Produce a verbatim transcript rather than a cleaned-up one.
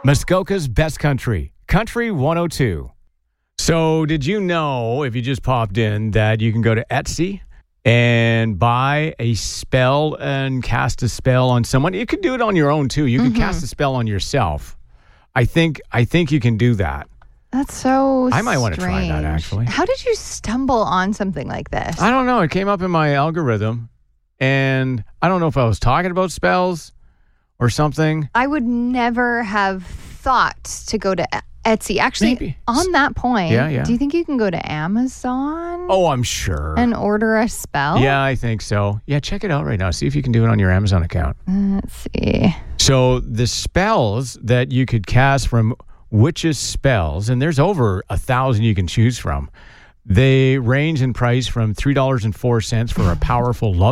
Muskoka's Best Country, Country one oh two. So did you know, if you just popped in, that you can go to Etsy and buy a spell and cast a spell on someone? You could do it on your own, too. You could mm-hmm. cast a spell on yourself. I think I think you can do that. That's so I might want to strange. try that, actually. How did you stumble on something like this? I don't know. It came up in my algorithm, and I don't know if I was talking about spells or something. I would never have thought to go to Etsy. Actually, Maybe. on that point, yeah, yeah. do you think you can go to Amazon? Oh, I'm sure. And order a spell? Yeah, I think so. Yeah, check it out right now. See if you can do it on your Amazon account. Let's see. So the spells that you could cast from Witch's Spells, and there's over a thousand you can choose from. They range in price from three dollars and four cents for a powerful love